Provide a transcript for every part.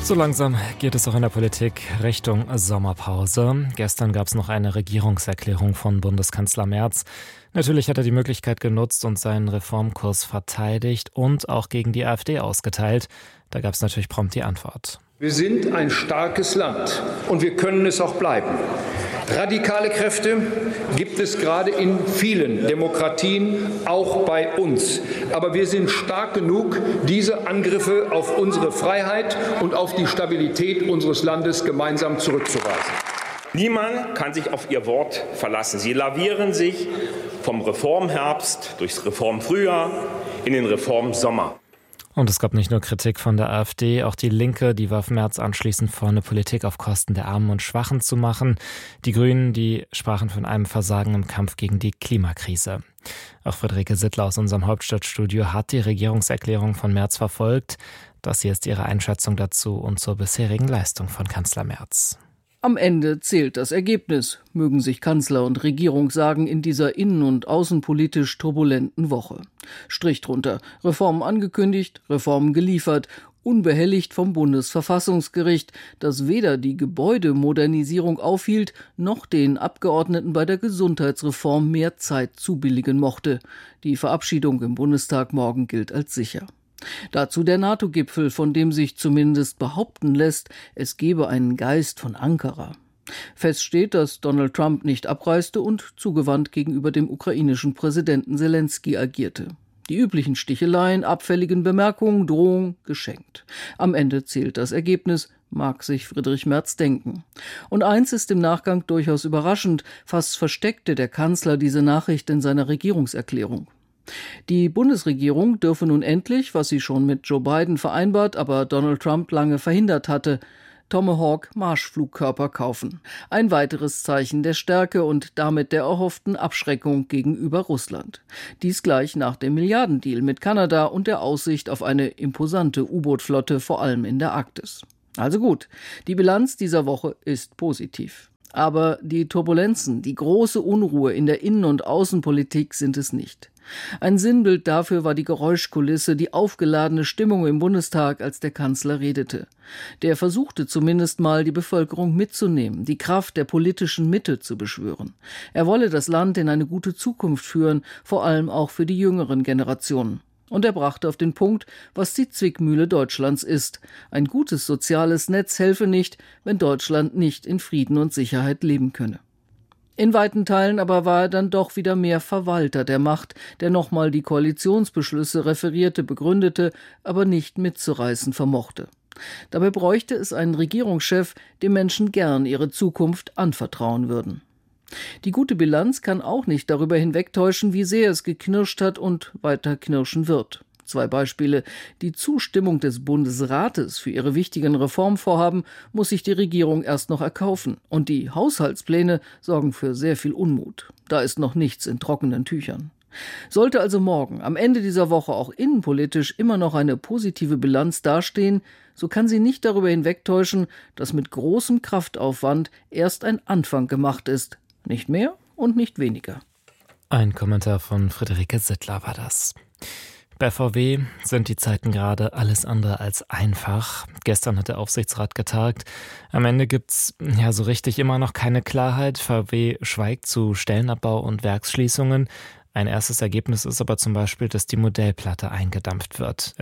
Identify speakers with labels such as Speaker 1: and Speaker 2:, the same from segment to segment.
Speaker 1: So langsam geht es auch in der Politik Richtung Sommerpause. Gestern gab es noch eine Regierungserklärung von Bundeskanzler Merz. Natürlich hat er die Möglichkeit genutzt und seinen Reformkurs verteidigt und auch gegen die AfD ausgeteilt. Da gab es natürlich prompt die Antwort.
Speaker 2: Wir sind ein starkes Land und wir können es auch bleiben. Radikale Kräfte gibt es gerade in vielen Demokratien, auch bei uns. Aber wir sind stark genug, diese Angriffe auf unsere Freiheit und auf die Stabilität unseres Landes gemeinsam zurückzuweisen.
Speaker 3: Niemand kann sich auf ihr Wort verlassen. Sie lavieren sich vom Reformherbst durchs Reformfrühjahr in den Reformsommer.
Speaker 1: Und es gab nicht nur Kritik von der AfD, auch die Linke, die warf Merz anschließend vor, eine Politik auf Kosten der Armen und Schwachen zu machen. Die Grünen, die sprachen von einem Versagen im Kampf gegen die Klimakrise. Auch Friederike Sittler aus unserem Hauptstadtstudio hat die Regierungserklärung von Merz verfolgt. Das hier ist ihre Einschätzung dazu und zur bisherigen Leistung von Kanzler Merz.
Speaker 4: Am Ende zählt das Ergebnis, mögen sich Kanzler und Regierung sagen in dieser innen- und außenpolitisch turbulenten Woche. Strich drunter, Reformen angekündigt, Reformen geliefert, unbehelligt vom Bundesverfassungsgericht, das weder die Gebäudemodernisierung aufhielt, noch den Abgeordneten bei der Gesundheitsreform mehr Zeit zubilligen mochte. Die Verabschiedung im Bundestag morgen gilt als sicher. Dazu der NATO-Gipfel, von dem sich zumindest behaupten lässt, es gebe einen Geist von Ankara. Fest steht, dass Donald Trump nicht abreiste und zugewandt gegenüber dem ukrainischen Präsidenten Selenskyj agierte. Die üblichen Sticheleien, abfälligen Bemerkungen, Drohung, geschenkt. Am Ende zählt das Ergebnis, mag sich Friedrich Merz denken. Und eins ist im Nachgang durchaus überraschend, fast versteckte der Kanzler diese Nachricht in seiner Regierungserklärung. Die Bundesregierung dürfe nun endlich, was sie schon mit Joe Biden vereinbart, aber Donald Trump lange verhindert hatte, Tomahawk-Marschflugkörper kaufen. Ein weiteres Zeichen der Stärke und damit der erhofften Abschreckung gegenüber Russland. Dies gleich nach dem Milliardendeal mit Kanada und der Aussicht auf eine imposante U-Boot-Flotte, vor allem in der Arktis. Also gut, die Bilanz dieser Woche ist positiv. Aber die Turbulenzen, die große Unruhe in der Innen- und Außenpolitik sind es nicht. Ein Sinnbild dafür war die Geräuschkulisse, die aufgeladene Stimmung im Bundestag, als der Kanzler redete. Der versuchte zumindest mal, die Bevölkerung mitzunehmen, die Kraft der politischen Mitte zu beschwören. Er wolle das Land in eine gute Zukunft führen, vor allem auch für die jüngeren Generationen. Und er brachte auf den Punkt, was die Zwickmühle Deutschlands ist. Ein gutes soziales Netz helfe nicht, wenn Deutschland nicht in Frieden und Sicherheit leben könne. In weiten Teilen aber war er dann doch wieder mehr Verwalter der Macht, der nochmal die Koalitionsbeschlüsse referierte, begründete, aber nicht mitzureißen vermochte. Dabei bräuchte es einen Regierungschef, dem Menschen gern ihre Zukunft anvertrauen würden. Die gute Bilanz kann auch nicht darüber hinwegtäuschen, wie sehr es geknirscht hat und weiter knirschen wird. 2 Beispiele. Die Zustimmung des Bundesrates für ihre wichtigen Reformvorhaben muss sich die Regierung erst noch erkaufen. Und die Haushaltspläne sorgen für sehr viel Unmut. Da ist noch nichts in trockenen Tüchern. Sollte also morgen, am Ende dieser Woche auch innenpolitisch immer noch eine positive Bilanz dastehen, so kann sie nicht darüber hinwegtäuschen, dass mit großem Kraftaufwand erst ein Anfang gemacht ist. Nicht mehr und nicht weniger.
Speaker 1: Ein Kommentar von Friederike Sittler war das. Bei VW sind die Zeiten gerade alles andere als einfach. Gestern hat der Aufsichtsrat getagt. Am Ende gibt's ja so richtig immer noch keine Klarheit. VW schweigt zu Stellenabbau und Werksschließungen. Ein erstes Ergebnis ist aber zum Beispiel, dass die Modellpalette eingedampft wird.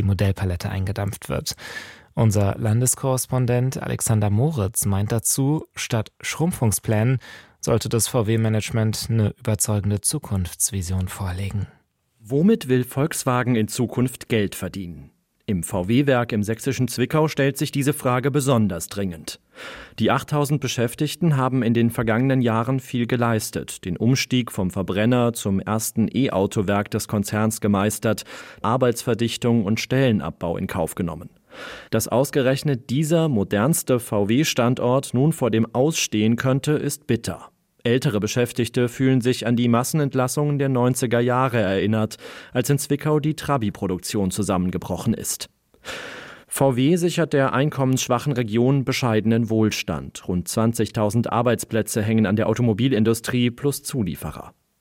Speaker 1: Unser Landeskorrespondent Alexander Moritz meint dazu, statt Schrumpfungsplänen sollte das VW-Management eine überzeugende Zukunftsvision vorlegen.
Speaker 5: Womit will Volkswagen in Zukunft Geld verdienen? Im VW-Werk im sächsischen Zwickau stellt sich diese Frage besonders dringend. Die 8000 Beschäftigten haben in den vergangenen Jahren viel geleistet, den Umstieg vom Verbrenner zum ersten E-Auto-Werk des Konzerns gemeistert, Arbeitsverdichtung und Stellenabbau in Kauf genommen. Dass ausgerechnet dieser modernste VW-Standort nun vor dem Ausstehen könnte, ist bitter. Ältere Beschäftigte fühlen sich an die Massenentlassungen der 90er Jahre erinnert, als in Zwickau die Trabi-Produktion zusammengebrochen ist. VW sichert der einkommensschwachen Region bescheidenen Wohlstand. Rund 20.000 Arbeitsplätze hängen an der Automobilindustrie plus Zulieferer.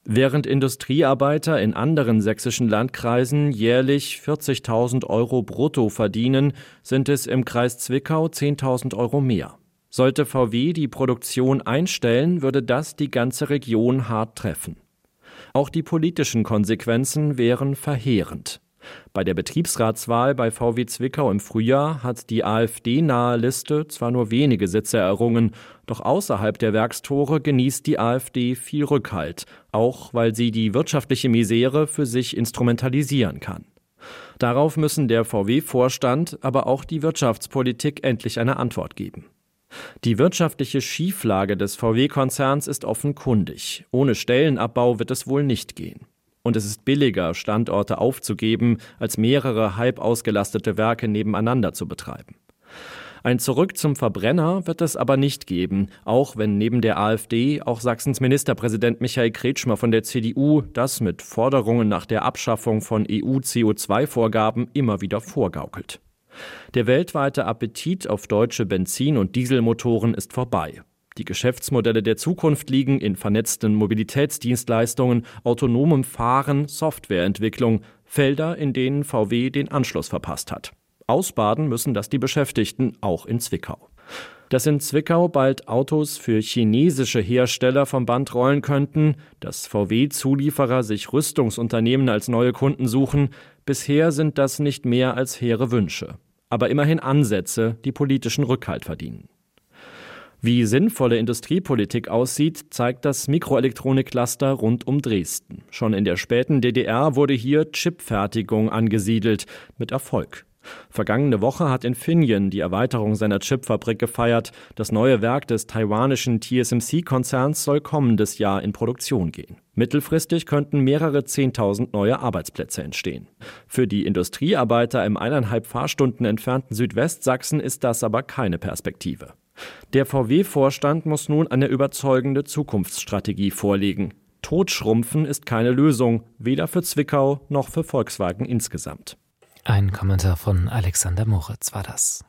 Speaker 5: Während Industriearbeiter in anderen sächsischen Landkreisen jährlich 40.000 € brutto verdienen, sind es im Kreis Zwickau 10.000 € mehr. Sollte VW die Produktion einstellen, würde das die ganze Region hart treffen. Auch die politischen Konsequenzen wären verheerend. Bei der Betriebsratswahl bei VW Zwickau im Frühjahr hat die AfD-nahe Liste zwar nur wenige Sitze errungen, doch außerhalb der Werkstore genießt die AfD viel Rückhalt, auch weil sie die wirtschaftliche Misere für sich instrumentalisieren kann. Darauf müssen der VW-Vorstand, aber auch die Wirtschaftspolitik endlich eine Antwort geben. Die wirtschaftliche Schieflage des VW-Konzerns ist offenkundig. Ohne Stellenabbau wird es wohl nicht gehen. Und es ist billiger, Standorte aufzugeben, als mehrere halb ausgelastete Werke nebeneinander zu betreiben. Ein Zurück zum Verbrenner wird es aber nicht geben, auch wenn neben der AfD auch Sachsens Ministerpräsident Michael Kretschmer von der CDU das mit Forderungen nach der Abschaffung von EU-CO2-Vorgaben immer wieder vorgaukelt. Der weltweite Appetit auf deutsche Benzin- und Dieselmotoren ist vorbei. Die Geschäftsmodelle der Zukunft liegen in vernetzten Mobilitätsdienstleistungen, autonomem Fahren, Softwareentwicklung, Felder, in denen VW den Anschluss verpasst hat. Ausbaden müssen das die Beschäftigten auch in Zwickau. Dass in Zwickau bald Autos für chinesische Hersteller vom Band rollen könnten, dass VW-Zulieferer sich Rüstungsunternehmen als neue Kunden suchen, bisher sind das nicht mehr als hehre Wünsche. Aber immerhin Ansätze, die politischen Rückhalt verdienen. Wie sinnvolle Industriepolitik aussieht, zeigt das Mikroelektronik-Cluster rund um Dresden. Schon in der späten DDR wurde hier Chipfertigung angesiedelt, mit Erfolg. Vergangene Woche hat Infineon die Erweiterung seiner Chipfabrik gefeiert. Das neue Werk des taiwanischen TSMC-Konzerns soll kommendes Jahr in Produktion gehen. Mittelfristig könnten mehrere 10.000 neue Arbeitsplätze entstehen. Für die Industriearbeiter im 1,5 Fahrstunden entfernten Südwestsachsen ist das aber keine Perspektive. Der VW-Vorstand muss nun eine überzeugende Zukunftsstrategie vorlegen. Totschrumpfen ist keine Lösung, weder für Zwickau noch für Volkswagen insgesamt.
Speaker 1: Ein Kommentar von Alexander Moritz war das.